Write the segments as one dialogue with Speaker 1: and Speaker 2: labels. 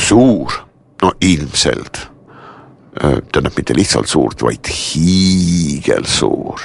Speaker 1: suur, no ilmselt, tähendab mitte lihtsalt suurt, vaid hiigelsuur.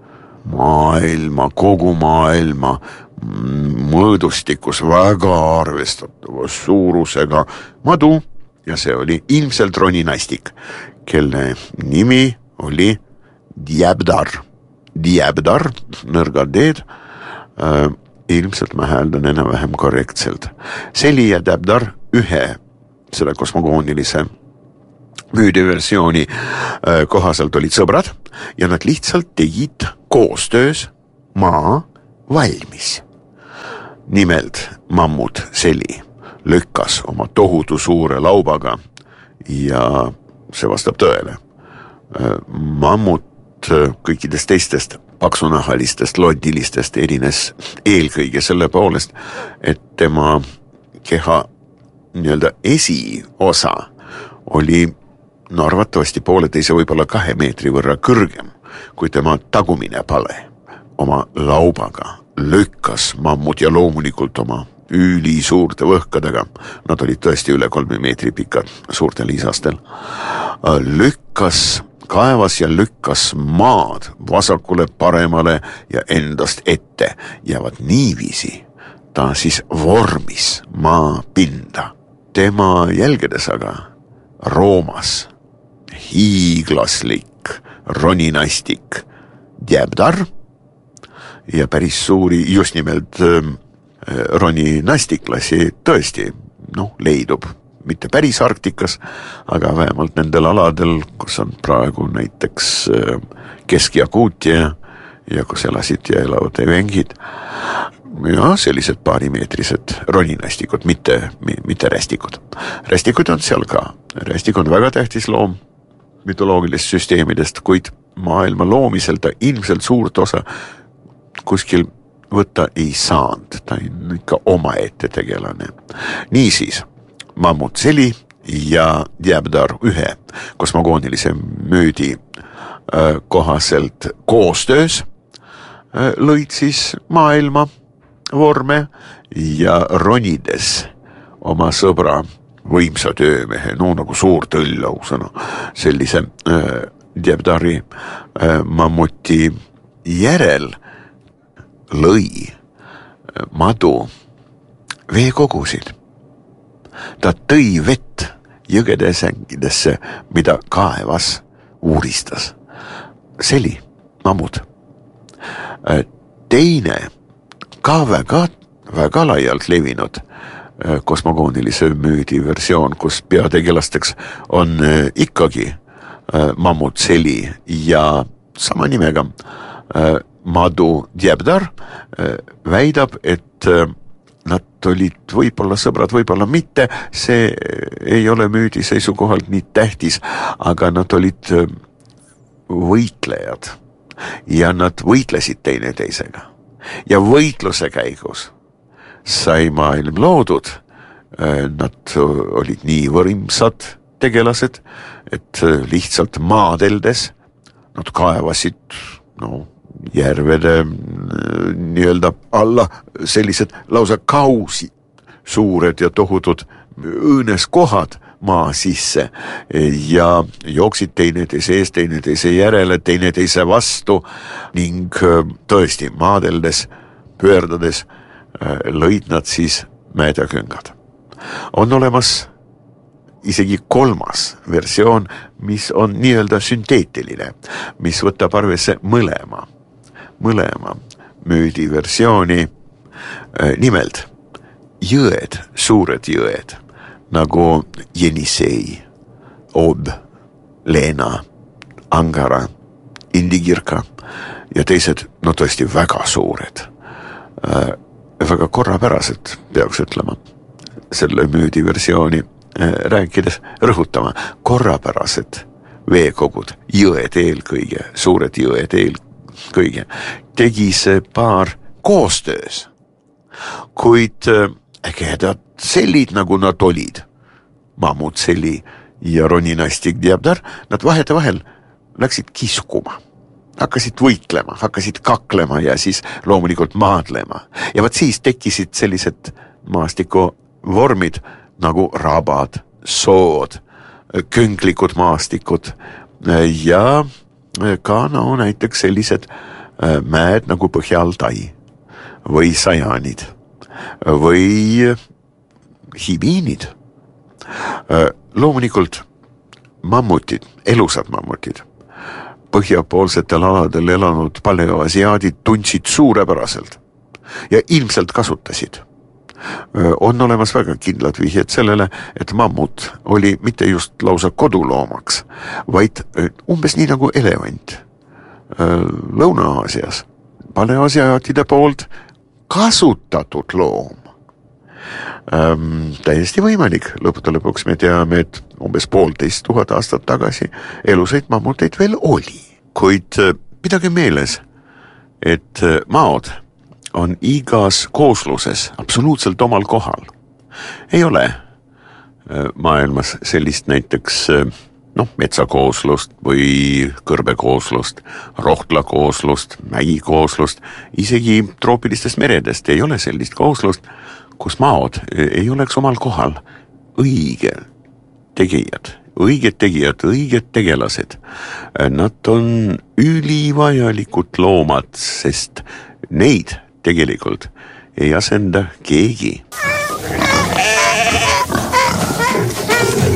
Speaker 1: Kogu maailma mõõdustikus väga arvestatava suurusega madu ja see oli ilmselt roninastik, kelle nimi oli Djäbdar. Djäbdar, nõrgad D-d, ilmselt ma hääldan enam-vähem korrektselt. Seli ja Djäbdar ühe selle kosmogoonilise müüdiversiooni kohaselt olid sõbrad ja nad lihtsalt tegid koostöös maa valmis. Nimelt mammut Seli lükkas oma tohutu suure laubaga ja see vastab tõele. Mammut kõikidest teistest paksunahalistest londilistest erines eelkõige selle poolest, et tema keha nii-öelda esiosa oli arvatavasti 1,5 võib-olla 2 meetri võrra kõrgem kui tema tagumine pale. Oma laubaga lükkas mammut ja loomulikult oma üli suurte võhkadega, nad olid tõesti üle 3 meetri pikad suurtel isastel, kaevas ja lükkas maad vasakule, paremale ja endast ette ja vaat niiviisi ta siis vormis maa pinda. Tema jälgedes aga roomas hiiglaslik roninastik Djäbdar ja päris suuri just nimelt roninastiklasi tõesti leidub mitte päris Arktikas, aga vähemalt nendel aladel, kus on praegu näiteks Kesk-Jakuutia ja kus elasid ja elavad evengid ja sellised paarimeetrised roninastikud, mitte rästikud. Rästikud on seal ka. Rästik on väga tähtis loom mütoloogilist süsteemidest, kuid maailma loomisel ta ilmselt suurt osa kuskil võtta ei saanud. Ta on ikka omaette tegelane. Niisiis, mammut Seli ja Djäbdar ühe kosmogoonilise müüdi kohaselt koostöös lõid siis maailma vorme ja ronides oma sõbra võimsa töömehe, nagu suur tõll ausõna, sellise Djäbdari mammuti järel lõi madu veekogusid. Ta tõi vett jõgede sängidesse, mida kaevas, uuristas. Seli, mammut. Teine, ka väga laialt levinud kosmogoonilise müüdi versioon, kus peategelasteks on ikkagi mammut Seli ja sama nimega madu Djäbdar, väidab, et nad olid võib-olla sõbrad, võib-olla mitte, see ei ole müüdi seisukohalt nii tähtis, aga nad olid võitlejad ja nad võitlesid teineteisega. Ja võitluse käigus sai maailm loodud, nad olid nii võimsad tegelased, et lihtsalt maadeldes nad kaevasid järvede nii-öelda alla sellised lausa kausi, suured ja tohutud õõneskohad maa sisse ja jooksid teineteise ees, teineteise järele, teineteise vastu ning tõesti maadeldes, pöördades lõid nad siis mäed ja küngad. On olemas isegi 3. versioon, mis on nii-öelda sünteetiline, mis võtab arvesse mõlema müüdi versiooni. Nimelt jõed, suured jõed nagu Jenisei, Ob, Lena, Angara, Indigirka ja teised, tõesti väga suured, väga korrapärased, peaks ütlema, selle müüdi versiooni rääkides rõhutama, korrapärased veekogud, jõed eelkõige, suured jõed eelkõige, tegi see paar koostöös, kuid ägedad sellid, nagu nad olid, mammut Seli ja roninastik Djäbdar, nad vahetevahel läksid kiskuma, hakkasid võitlema, hakkasid kaklema ja siis loomulikult maadlema. Ja vaat siis tekkisid sellised maastiku vormid nagu rabad, sood, künglikud maastikud ja ka näiteks sellised mäed nagu Põhja-Altai või Sajanid või Hiviinid. Loomulikult mammutid, elusad mammutid, põhjapoolsetel aladel elanud paleoasiaadid tundsid suurepäraselt ja ilmselt kasutasid. On olemas väga kindlad vihjed sellele, et mammut oli mitte just lausa koduloomaks, vaid umbes nii nagu elevant Lõuna-Aasias paleoasiaatide poolt kasutatud loom. Täiesti võimalik, lõppude lõpuks me teame, et umbes 1500 aastat tagasi elusaid mammuteid veel oli. Kuid pidage meeles, et maod on igas koosluses absoluutselt omal kohal. Ei ole maailmas sellist näiteks metsakooslust või kõrbekooslust, rohtlakooslust, mägikooslust, isegi troopilistest meredest ei ole sellist kooslust, kus maod ei oleks omal kohal. Õiged tegijad, õiged tegelased. Nad on ülivajalikud loomad, sest neid tegelikult ei asenda keegi.